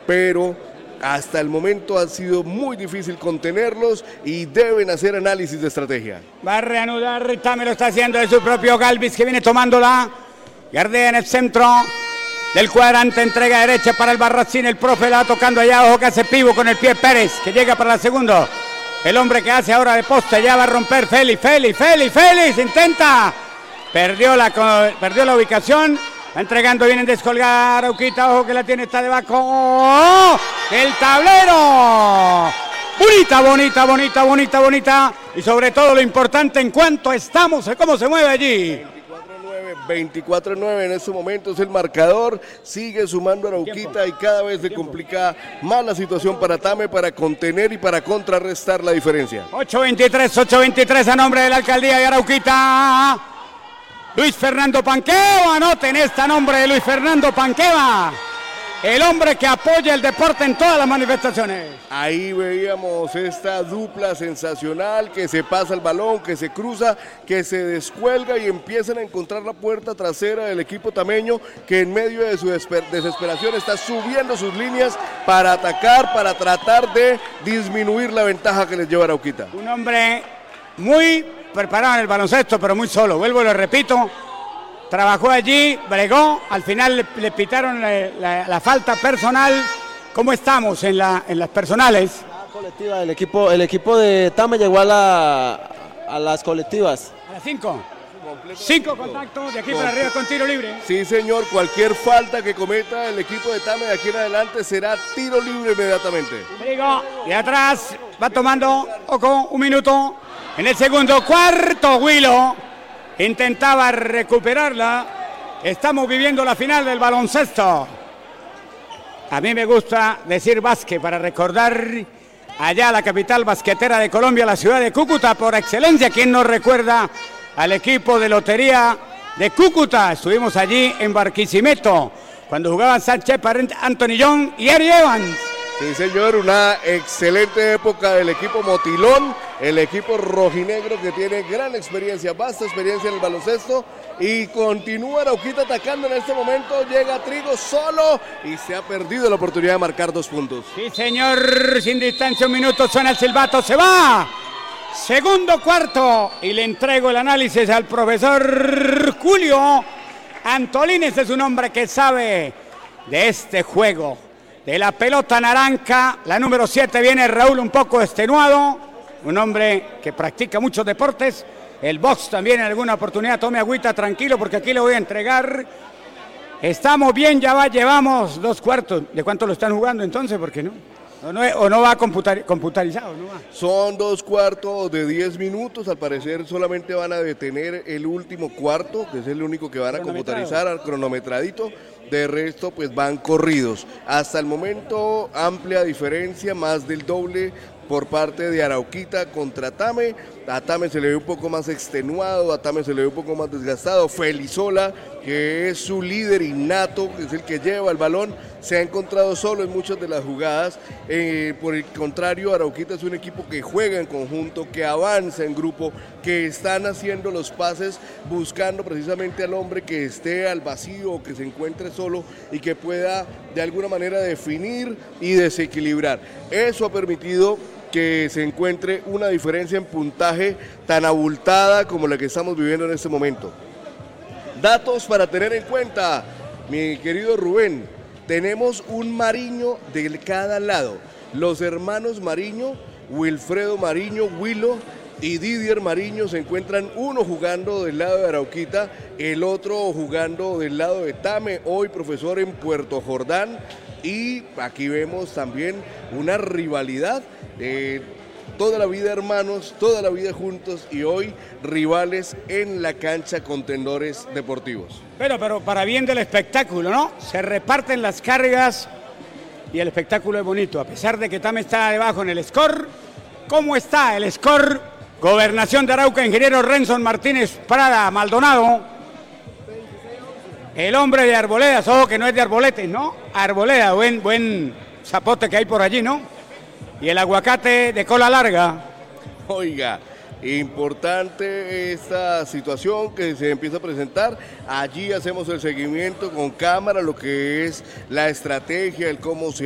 pero hasta el momento ha sido muy difícil contenerlos y deben hacer análisis de estrategia. Va a reanudar, Tame lo está haciendo de su propio Galvis, que viene tomándola. Gardea en el centro del cuadrante, entrega derecha para el Barracín, el profe la va tocando allá, ojo que hace pivo con el pie Pérez, que llega para la segunda. El hombre que hace ahora de poste, ya va a romper Félix, intenta. Perdió la ubicación. Va entregando bien en descolgar, Arauquita, ojo que la tiene, está debajo. ¡Oh! ¡El tablero! Bonita. Y sobre todo lo importante, en cuánto estamos, cómo se mueve allí. 24-9 en este momento es el marcador, sigue sumando Arauquita y cada vez se complica más la situación para Tame, para contener y para contrarrestar la diferencia. 8-23 a nombre de la alcaldía de Arauquita. Luis Fernando Panqueva, anoten esta nombre de Luis Fernando Panqueva, el hombre que apoya el deporte en todas las manifestaciones. Ahí veíamos esta dupla sensacional, que se pasa el balón, que se cruza, que se descuelga y empiezan a encontrar la puerta trasera del equipo tameño, que en medio de su desesperación está subiendo sus líneas para atacar, para tratar de disminuir la ventaja que les lleva Arauquita. Un hombre muy preparado en el baloncesto, pero muy solo, vuelvo y lo repito. Trabajó allí, bregó, al final le pitaron la falta personal. ¿Cómo estamos en las personales? La colectiva, el equipo de Tame llegó a las colectivas. A las 5. 5 contactos de aquí para arriba con tiro libre. Sí, señor, cualquier falta que cometa el equipo de Tame de aquí en adelante será tiro libre inmediatamente. Y atrás va tomando Oco, un minuto. En el segundo cuarto, Huilo intentaba recuperarla. Estamos viviendo la final del baloncesto. A mí me gusta decir básquet para recordar allá la capital basquetera de Colombia, la ciudad de Cúcuta, por excelencia. ¿Quién nos recuerda al equipo de lotería de Cúcuta? Estuvimos allí en Barquisimeto, cuando jugaban Sánchez, Anthony John y Ari Evans. Sí, señor, una excelente época del equipo Motilón, el equipo rojinegro que tiene gran experiencia, vasta experiencia en el baloncesto, y continúa Arauquita atacando en este momento. Llega Trigo solo y se ha perdido la oportunidad de marcar 2 puntos. Sí, señor, sin distancia, un minuto, suena el silbato, se va. Segundo cuarto, y le entrego el análisis al profesor Julio Antolines, es un hombre que sabe de este juego. De la pelota naranja, la número 7 viene Raúl un poco extenuado, un hombre que practica muchos deportes, el box también en alguna oportunidad, tome agüita tranquilo porque aquí le voy a entregar. Estamos bien, llevamos 2 cuartos. ¿De cuánto lo están jugando entonces? ¿Por qué no? ¿O no va computarizado? ¿No va? Son 2 cuartos de 10 minutos, al parecer solamente van a detener el último cuarto, que es el único que van a computarizar, al cronometradito. De resto, pues van corridos. Hasta el momento, amplia diferencia, más del doble por parte de Arauquita contra Tame. A Tame se le ve un poco más extenuado, a Tame se le ve un poco más desgastado. Felizola, que es su líder innato, que es el que lleva el balón, se ha encontrado solo en muchas de las jugadas. Por el contrario, Arauquita es un equipo que juega en conjunto, que avanza en grupo, que están haciendo los pases buscando precisamente al hombre que esté al vacío o que se encuentre solo y que pueda de alguna manera definir y desequilibrar. Eso ha permitido que se encuentre una diferencia en puntaje tan abultada como la que estamos viviendo en este momento. Datos para tener en cuenta, mi querido Rubén. Tenemos un Mariño de cada lado. Los hermanos Mariño, Wilfredo Mariño, Willo y Didier Mariño se encuentran, uno jugando del lado de Arauquita, el otro jugando del lado de Tame, hoy profesor en Puerto Jordán. Y aquí vemos también una rivalidad, toda la vida hermanos, toda la vida juntos, y hoy rivales en la cancha Contendores Deportivos. Pero para bien del espectáculo, ¿no? Se reparten las cargas y el espectáculo es bonito, a pesar de que Tame está debajo en el score. ¿Cómo está el score? Gobernación de Arauca, ingeniero Renson Martínez Prada Maldonado. El hombre de Arboledas, ojo que no es de Arboletes, ¿no? Arboleda, buen zapote que hay por allí, ¿no? Y el aguacate de cola larga. Oiga, importante esta situación que se empieza a presentar. Allí hacemos el seguimiento con cámara, lo que es la estrategia, el cómo se